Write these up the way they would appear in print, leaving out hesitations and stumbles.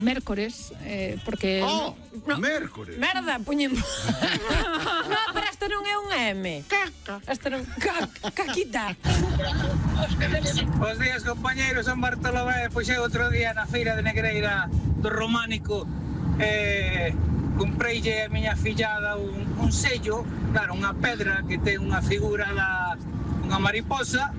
Mércores, porque... Mércores. Merda, puñemos. Non, pero esta non é un M. Caca. Esta non... Caquita. Bos días, compañeros. Son Bartolomé. Pois eu outro día na feira de Negreira do Románico compreille a miña fillada un sello, claro, unha pedra que ten unha figura unha mariposa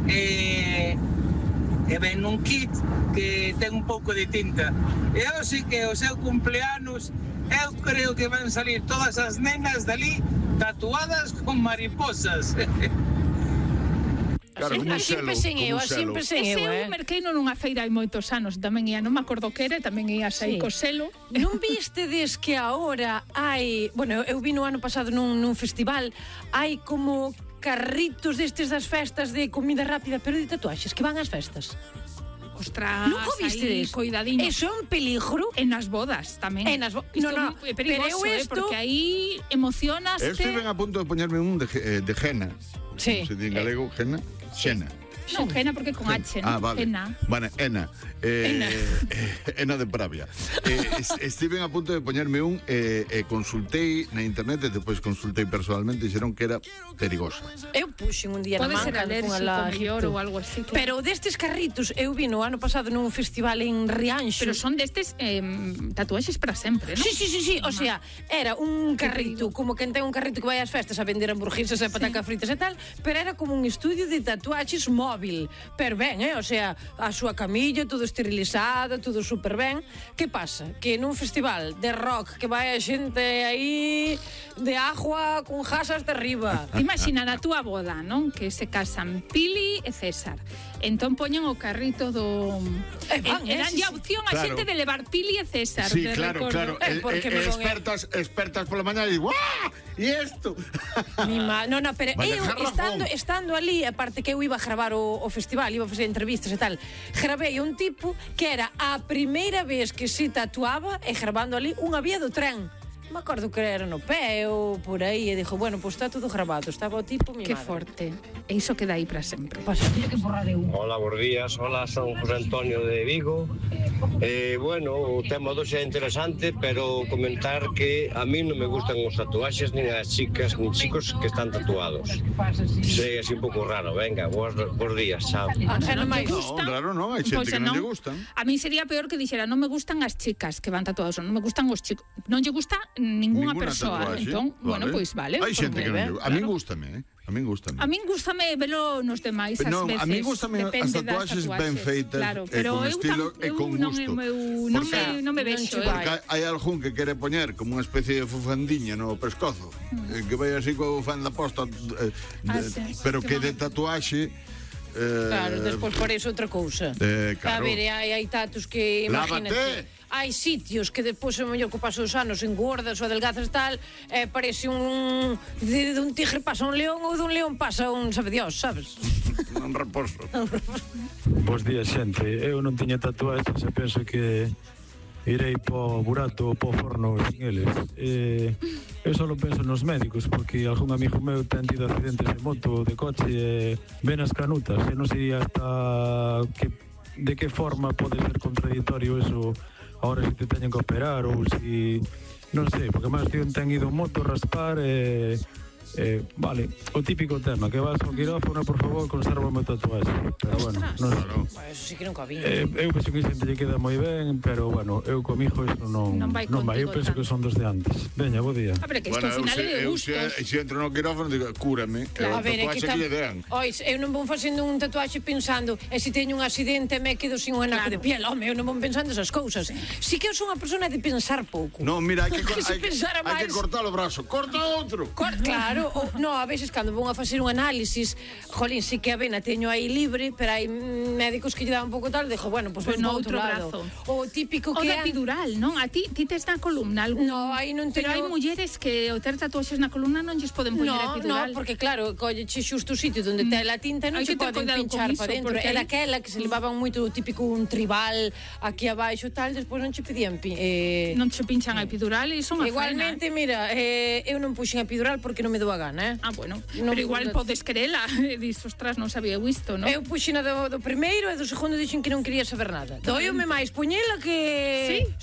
e ven nun kit que ten un pouco de tinta. E hoxe que o seu cumpleanos, eu creo que van salir todas as nenas dali tatuadas con mariposas. Claro, como un selo. Así empecé eu, eu merqueino nunha feira hai moitos anos, tamén ia, non me acordo que era, tamén ia sair co selo. Non vistedes que agora hai, bueno, eu vi no ano pasado nun festival, hai como carritos destes das festas de comida rápida, pero de tatuaxes que van ás festas. Ostras, nunca vistedes? Coidadiño. Eso é un peligro. En as bodas tamén. No, é perigoso, pero esto... porque aí emocionaste. Eu estive a punto de poñerme un de Jena. Sí. Se di en galego, Jena. Xena. Non, Jena porque con H, non? Vale. Ena. Bueno, Ena. Ena de Pravia. Estive a punto de poñerme un consultei na internet e depois consultei personalmente e dixeron que era perigosa. Eu puxen un día na Pode ser manca alérxico mellor ou algo así. Claro. Pero destes carritos eu vi no ano pasado nun festival en Rianxo. Pero son destes tatuaxes para sempre, non? Sí, o sea, era un carrito, como quen ten un carrito que vai ás festas a vender hamburguesas e patacas fritas e tal, pero era como un estudio de tatuaxes móvil. Pero ben, o sea, a súa camilla, todo esterilizado, todo super ben. Que pasa? Que nun festival de rock que vai a xente aí de agua con jasas de arriba. Imagina na túa boda, non? Que se casan Pili e César. Entón poñen o carrito do... Eran a opción a xente de levar Pili e César. Sí, de claro, recordo. claro. Expertas pola mañá e digo, e isto? No, pero eu estando ali, aparte que eu iba a gravar o festival, iba a facer entrevistas e tal, gravei un tipo que era a primeira vez que se tatuaba e gravando ali unha vía do tren. Me acordo que era no pé ou por aí e dixo, bueno, pues está todo grabado, estaba o tipo mi Que madre. forte. E iso queda aí para sempre. Hola, bons días. Hola, son José Antonio de Vigo. Bueno, o tema doce é interesante, pero comentar que a mí non me gustan os tatuaxes nin as chicas nin chicos que están tatuados. Sei así un pouco raro. Venga, bons días, chao. Non me gustan. Claro, non, hai xente que non lle gustan. A mí sería peor que dixera, non me gustan as chicas que van tatuados, non me gustan os chicos. Non lle gusta ninguna persoa. Entón, bueno, pois vale. Hai xente que non lle gusta. A min gústame, A min gústame. A min gústame velo nos demais ás veces. A min gústame as tatuaxes ben feitas, con estilo e con gusto. Non me vexo. Porque hai algún que quere poñer como unha especie de fufandiña no pescozo, que vai así co fan da posta, pero que de tatuaxe... Claro, despois por eso outra cousa. A ver, hai tatus que, imagínate... Hai sitios que depois, o mellor, co paso dos anos, engordas ou adelgazas tal, parece de un tigre pasa un león ou dun león pasa un sabe Dios, sabes? Un raposo. Bos días, xente. Eu non tiña tatuaxes e penso que irei po burato ou po forno sin eles. Eu só penso nos médicos, porque algún amigo meu ten tido accidentes de moto, de coche, e ven as canutas, e non sei hasta de que forma pode ser contradictorio eso. Ahora se te teñen que operar ou si... Non sei, porque máis que ten ido moto raspar vale, o típico tema que vas ao quirófano, por favor, conserva o meu tatuaxe. Pero bueno, non sei. Eso sí que non cabía. Eu penso que xente lle queda moi ben, pero bueno, eu comigo eso non vai. Eu penso que son dos de antes. Veña, bo día. A ver, que isto ao final é de gustos. Se entro no quirófano, digo, cúrame. A ver, é que eu non vou facendo un tatuaxe pensando se teño un accidente me quedo sin un anaco de piel. Home, eu non vou pensando esas cousas. Si que eu son unha persona de pensar pouco. Non, mira, hai que cortar o brazo. Corta outro. Claro. No, a veces cando vou a facer un análisis, jolín, si que a vena teño aí libre, pero hai médicos que lle dan un pouco tal, dixo, bueno, pois no outro brazo. O típico que é... O da epidural, non? A ti tes na columna algún... No, aí non teño... Pero hai mulleres que ao ter tatuaxes na columna non lles poden poñer epidural. No, porque claro, colleche xusto o sitio onde ten a tinta non se poden pinchar para dentro. É daquela que se levaban moito típico un tribal aquí abaixo tal, despois non che pedían... Non che pinchan a epidural e son a igualmente, mira, eu non puxen epidural porque non me dou súa gana, bueno, pero igual podes querela. Dis, ostras, non sabía isto, non? Eu puxina do primeiro e do segundo dixen que non quería saber nada. Doiome máis puñela que...